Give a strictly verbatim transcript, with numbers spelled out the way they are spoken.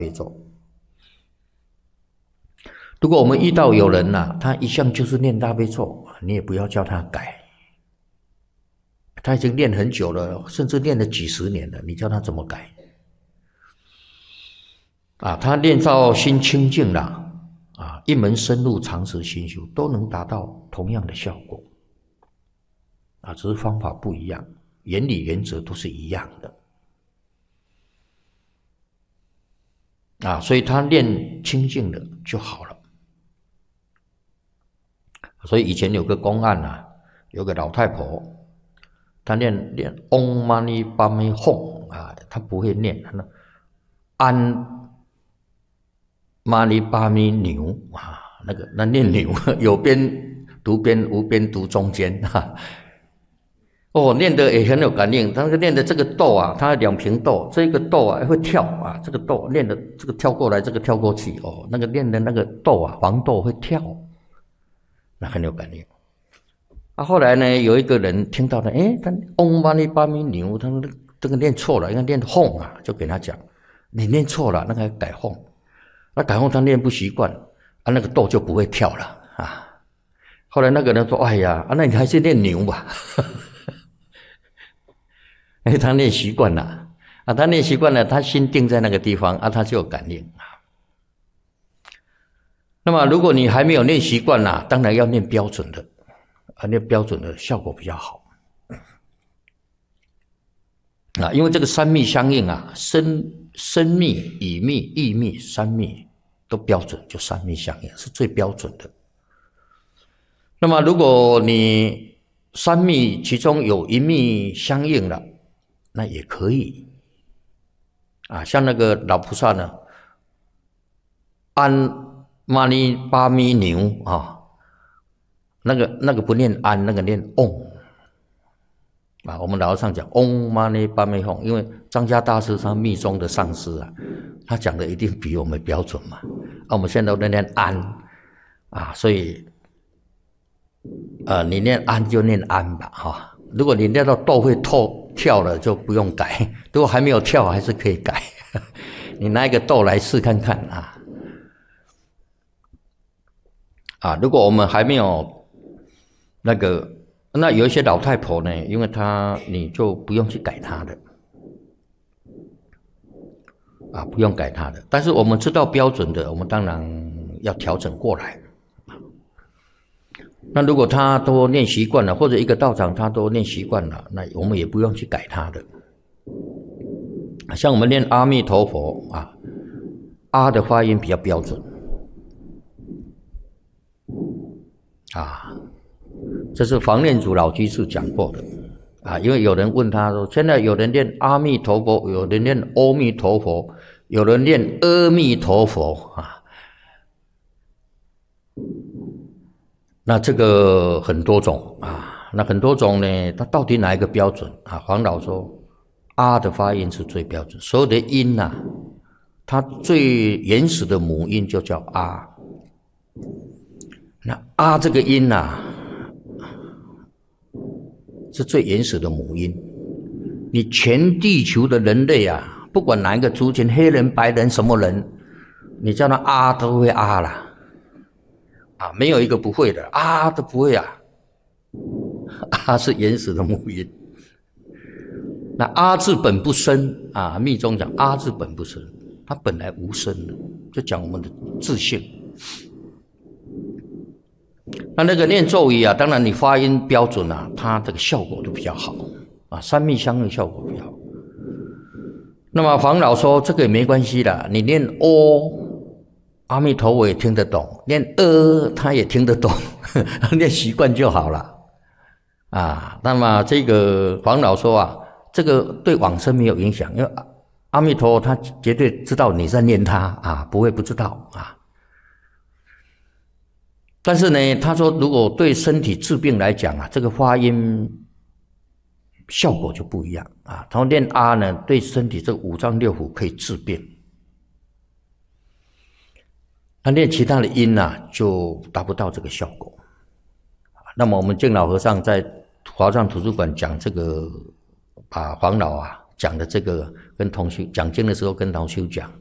悲咒。如果我们遇到有人呐、啊，他一向就是念大悲咒，你也不要叫他改。他已经念很久了，甚至念了几十年了，你叫他怎么改？啊，他念到心清净了，啊，一门深入，长时心修，都能达到同样的效果。啊，只是方法不一样，原理原则都是一样的。啊，所以他念清净的就好了。所以以前有个公案啊，有个老太婆，她念念 Om Mani Padme Hum 啊，她不会念，安 Mani Padme 牛啊，那个那念牛，有边读边，无边读中间哈。哦，念的也很有感应。他那个念的这个豆啊，它两瓶豆，这个豆啊会跳啊，这个豆念的这个跳过来，这个跳过去哦，那个念的那个豆啊，黄豆会跳，那很有感应。啊，后来呢，有一个人听到了，哎，他 Om Mani Padme 牛，他说这个念错了，应该念 Hum 啊，就给他讲，你念错了，那个改 Hum， 那改 Hum 他念不习惯，啊，那个豆就不会跳了啊。后来那个人说，哎呀，啊，那你还是念牛吧。因为他练习惯了啊，他练习惯了，他心定在那个地方啊，他就有感应啊。那么如果你还没有练习惯啦，当然要练标准的啊，练标准的效果比较好啊，因为这个三密相应啊，身身密、语密、意密三密都标准，就三密相应是最标准的。那么如果你三密其中有一密相应了，那也可以啊，像那个老菩萨呢，安玛尼巴咪牛啊，那个那个不念安，那个念嗡啊。我们老和尚讲嗡玛尼巴咪吽，因为张家大师他密宗的上师啊，他讲的一定比我们标准嘛。啊，我们现在都念安啊，所以呃，你念安就念安吧哈、啊。如果你念到豆会透跳了，就不用改；如果还没有跳，还是可以改。你拿一个豆来试看看啊！啊，如果我们还没有那个，那有一些老太婆呢，因为她你就不用去改她的，啊，不用改她的。但是我们知道标准的，我们当然要调整过来。那如果他都练习惯了，或者一个道场他都练习惯了，那我们也不用去改他的。像我们念阿弥陀佛啊，阿的发音比较标准啊，这是黄念祖老居士讲过的啊。因为有人问他说，现在有人念阿弥陀佛，有人念阿弥陀佛，有人念阿弥陀佛啊。那这个很多种啊，那很多种呢，它到底哪一个标准啊？黄老说，阿的发音是最标准，所有的音呐、啊，它最原始的母音就叫阿。那阿这个音呐、啊，是最原始的母音。你全地球的人类啊，不管哪一个族群，黑人、白人，什么人，你叫他阿都会阿啦。啊，没有一个不会的啊，都不会啊。啊是原始的母音。那阿字本不生啊，密宗讲阿字本不生，它本来无生的，就讲我们的自性。那那个念咒语啊，当然你发音标准啊，它这个效果都比较好啊，三密相应效果比较好。那么黄老说这个也没关系的，你念哦。阿弥陀佛也听得懂，念呃他也听得懂，念习惯就好了啊。那么这个黄老说啊，这个对往生没有影响，因为阿弥陀佛他绝对知道你在念他啊，不会不知道啊。但是呢，他说如果对身体治病来讲啊，这个发音效果就不一样啊。他说念阿呢，对身体这五脏六腑可以治病。他念其他的音啊，就达不到这个效果。那么我们净老和尚在华藏图书馆讲这个，把黄老啊讲的这个跟同修讲经的时候跟同修讲，